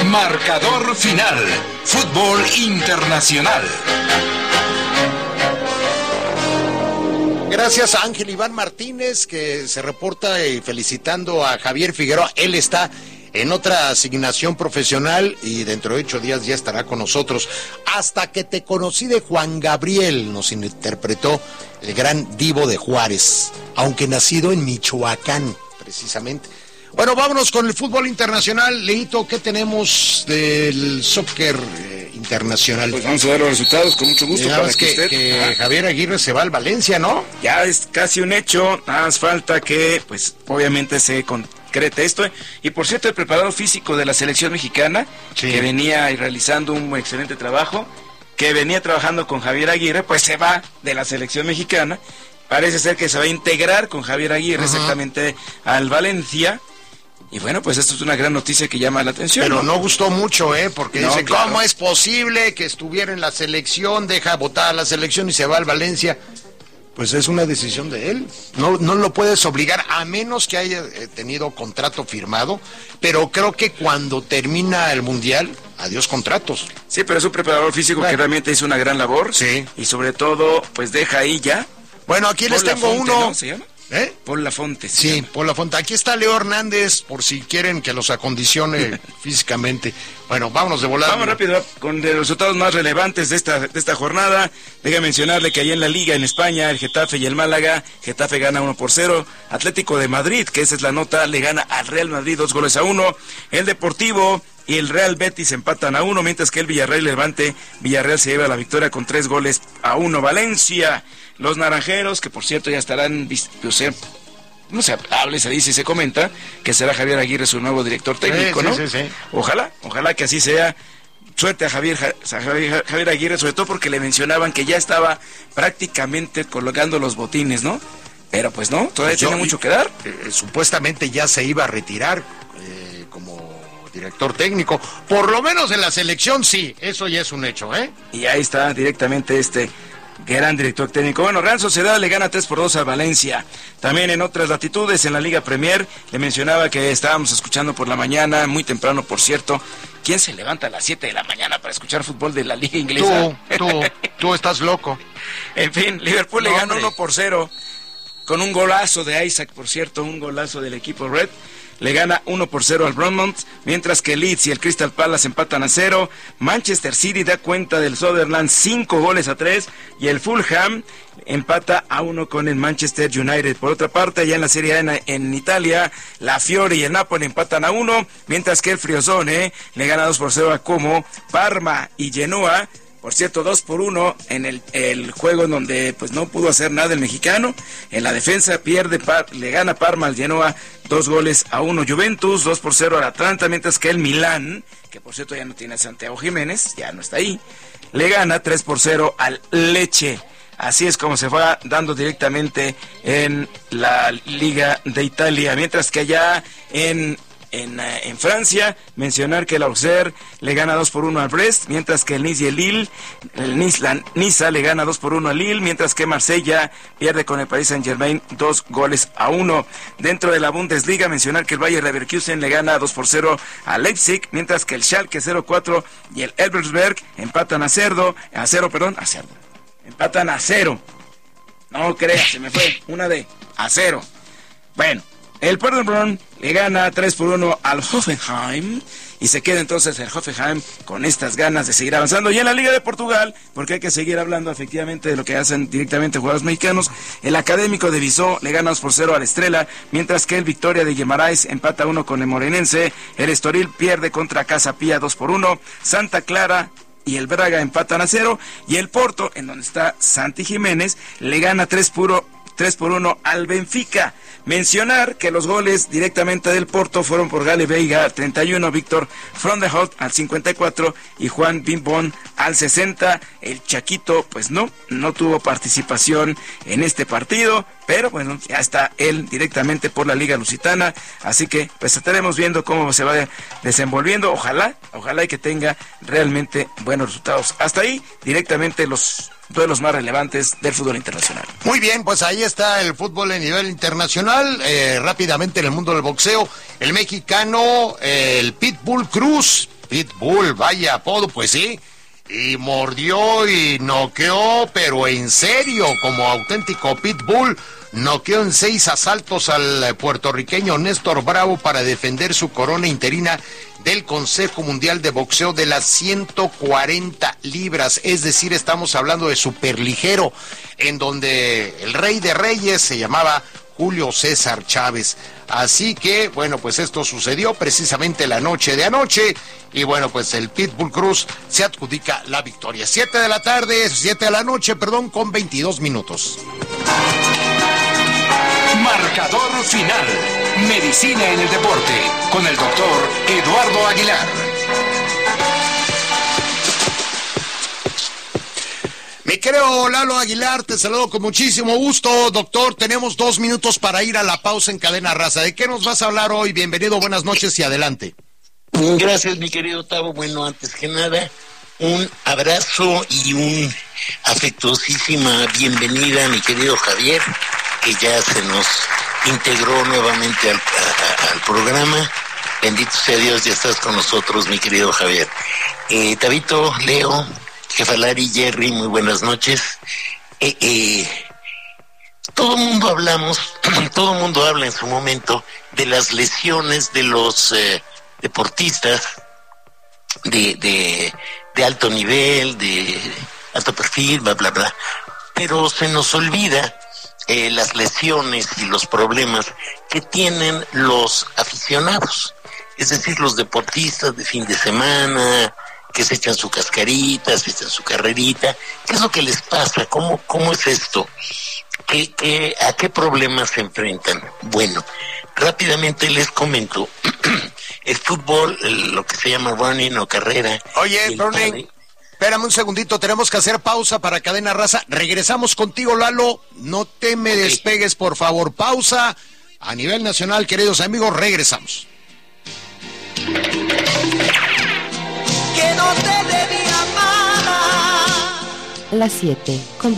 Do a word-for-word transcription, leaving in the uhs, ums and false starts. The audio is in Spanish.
Marcador final. Fútbol internacional. Gracias a Ángel Iván Martínez, que se reporta y felicitando a Javier Figueroa. Él está en otra asignación profesional y dentro de ocho días ya estará con nosotros. Hasta que te conocí de Juan Gabriel, nos interpretó el gran divo de Juárez, aunque nacido en Michoacán, precisamente. Bueno, vámonos con el fútbol internacional. Leito, ¿qué tenemos del soccer eh, internacional? Pues vamos a ver los resultados con mucho gusto. Para que, que, usted... que Javier Aguirre se va al Valencia, ¿no? Ya es casi un hecho, nada más falta que, pues, obviamente se concrete esto. Y por cierto, el preparador físico de la selección mexicana, sí, que venía realizando un excelente trabajo, que venía trabajando con Javier Aguirre, pues se va de la selección mexicana. Parece ser que se va a integrar con Javier Aguirre, uh-huh, exactamente al Valencia. Y bueno, pues esto es una gran noticia que llama la atención. Pero no, no gustó mucho, ¿eh? Porque no, dice, claro, ¿cómo es posible que estuviera en la selección, deja votar a la selección y se va al Valencia? Pues es una decisión de él. No, no lo puedes obligar, a menos que haya tenido contrato firmado. Pero creo que cuando termina el Mundial, adiós contratos. Sí, pero es un preparador físico, bueno, que realmente hizo una gran labor. Sí. Y sobre todo, pues deja ahí ya. Bueno, aquí les tengo Fonte, uno. ¿no? ¿Se llama? ¿Eh? Paul Lafonte. Sí, llama. Paul Lafonte. Aquí está Leo Hernández, por si quieren que los acondicione físicamente. Bueno, vámonos de volada. Vamos rápido con los resultados más relevantes de esta, de esta jornada. Deja mencionarle que allá en la Liga en España, el Getafe y el Málaga, Getafe gana uno por cero. Atlético de Madrid, que esa es la nota, le gana al Real Madrid dos goles a uno. El Deportivo y el Real Betis empatan a uno, mientras que el Villarreal Levante, Villarreal se lleva la victoria con tres goles a uno. Valencia, los naranjeros, que por cierto ya estarán, o sea, no se habla, se dice y se comenta que será Javier Aguirre su nuevo director técnico, sí, ¿no? Sí, sí, sí. Ojalá, ojalá que así sea. Suerte a Javier, a Javier, Javier Aguirre, sobre todo porque le mencionaban que ya estaba prácticamente colocando los botines, ¿no? Pero pues no, todavía pues tiene yo, mucho que dar. Eh, supuestamente ya se iba a retirar eh, como director técnico, por lo menos en la selección sí, eso ya es un hecho, ¿eh? Y ahí está directamente este gran director técnico. Bueno, Real Sociedad le gana tres por dos a Valencia. También en otras latitudes, en la Liga Premier, le mencionaba que estábamos escuchando por la mañana, muy temprano por cierto. ¿Quién se levanta a las siete de la mañana para escuchar fútbol de la Liga Inglesa? Tú, tú, tú estás loco. En fin, Liverpool no, le gana uno por cero, con un golazo de Isaac, por cierto, un golazo del equipo Red. Le gana uno por cero al Bournemouth, mientras que el Leeds y el Crystal Palace empatan a cero. Manchester City da cuenta del Sunderland cinco goles a tres y el Fulham empata a uno con el Manchester United. Por otra parte, allá en la Serie A en, en Italia, la Fiore y el Napoli empatan a uno, mientras que el Friozone le gana dos por cero a Como. Parma y Genoa, por cierto, dos por uno en el, el juego en donde pues no pudo hacer nada el mexicano. En la defensa pierde, par, le gana Parma al Genoa dos goles a uno. Juventus dos por cero al Atlanta, mientras que el Milán, que por cierto ya no tiene a Santiago Jiménez, ya no está ahí, le gana tres por cero al Lecce. Así es como se va dando directamente en la Liga de Italia, mientras que allá en En, en Francia, mencionar que el Auxerre le gana dos por uno al Brest, mientras que el Nice y el Lille, el Nice, la Niza le gana dos por uno al Lille, mientras que Marsella pierde con el Paris Saint-Germain dos goles a uno. Dentro de la Bundesliga, mencionar que el Bayer Leverkusen le gana dos por cero a Leipzig, mientras que el Schalke cero cuatro y el Elversberg empatan a cero, a cero, perdón, a cero. Empatan a cero. No creas, se me fue una de a cero. Bueno, el Paderborn le gana tres por uno al Hoffenheim y se queda entonces el Hoffenheim con estas ganas de seguir avanzando. Y en la Liga de Portugal, porque hay que seguir hablando efectivamente de lo que hacen directamente jugadores mexicanos, el Académico de Visó le gana dos por cero al Estrela, mientras que el Victoria de Guimarães empata uno con el Morenense, el Estoril pierde contra Casa Pía dos por uno, Santa Clara y el Braga empatan a cero, y el Porto, en donde está Santi Jiménez, le gana tres por uno al Benfica. Mencionar que los goles directamente del Porto fueron por Gale Veiga al treinta y uno, Víctor Frondeholt al cincuenta y cuatro y Juan Bimbón al sesenta. El Chaquito pues no, no tuvo participación en este partido, pero bueno, ya está él directamente por la Liga Lusitana, así que pues estaremos viendo cómo se va desenvolviendo. Ojalá, ojalá y que tenga realmente buenos resultados. Hasta ahí directamente los duelos más relevantes del fútbol internacional. Muy bien, pues ahí está el fútbol a nivel internacional. Eh, rápidamente en el mundo del boxeo, el mexicano, eh, el Pitbull Cruz, Pitbull, vaya apodo, pues sí. Y mordió y noqueó, pero en serio, como auténtico Pitbull, noqueó en seis asaltos al puertorriqueño Néstor Bravo para defender su corona interina del Consejo Mundial de Boxeo de las ciento cuarenta libras. Es decir, estamos hablando de superligero, en donde el rey de reyes se llamaba Julio César Chávez. Así que, bueno, pues esto sucedió precisamente la noche de anoche. Y bueno, pues el Pitbull Cruz se adjudica la victoria. Siete de la tarde, siete de la noche, perdón, con veintidós minutos. Marcador final. Medicina en el deporte. Con el doctor Eduardo Aguilar. Mi querido Lalo Aguilar, te saludo con muchísimo gusto. Doctor, tenemos dos minutos para ir a la pausa en Cadena Raza. ¿De qué nos vas a hablar hoy? Bienvenido, buenas noches y adelante. Gracias, mi querido Tavo. Bueno, antes que nada, un abrazo y un afectuosísima bienvenida a mi querido Javier, que ya se nos integró nuevamente al, a, al programa. Bendito sea Dios, ya estás con nosotros, mi querido Javier. Eh, Tabito, Leo, Jefalari, Jerry, muy buenas noches. Eh, eh, todo el mundo hablamos, todo el mundo habla en su momento de las lesiones de los eh, deportistas de, de, de alto nivel, de alto perfil, bla, bla, bla. Pero se nos olvida eh, las lesiones y los problemas que tienen los aficionados. Es decir, los deportistas de fin de semana, que se echan su cascarita, se echan su carrerita. ¿Qué es lo que les pasa? ¿Cómo, cómo es esto? ¿Qué, qué, ¿A qué problemas se enfrentan? Bueno, rápidamente les comento. El fútbol, el, lo que se llama running o carrera. Oye, running, espérame un segundito, tenemos que hacer pausa para Cadena Raza. Regresamos contigo, Lalo. No te me okay. despegues, por favor. Pausa a nivel nacional, queridos amigos. Regresamos. Que no te debía amar. Las siete con